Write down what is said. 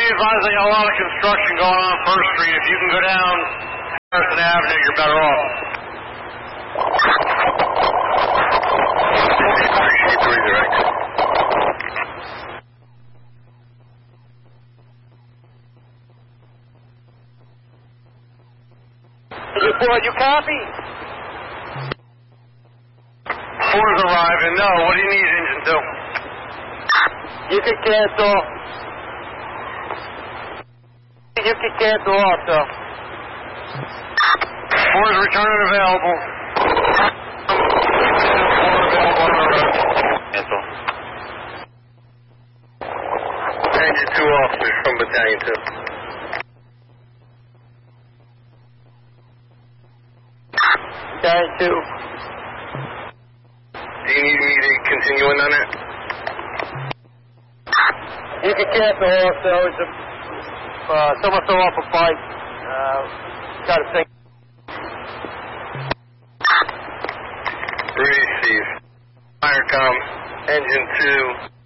be advised they got a lot of construction going on First Street. If you can go down Harrison Avenue, you're better off. Appreciate the redirect. You copy? 4's arriving. No, what do you need, engine 2? You can cancel. You can cancel also. 4's returning available. 4 available on the road. Cancel. Engine 2 officers from Battalion 2. Battalion 2. Do you need me to continue on that? You can cancel also. Someone fell off a bike. Got to think. Receive. Fire com. Engine 2.